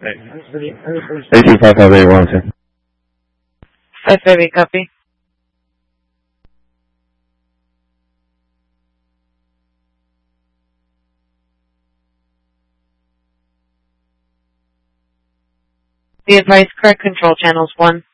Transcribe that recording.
8255 Wellington. 558, copy. Be advised, correct control channels 1.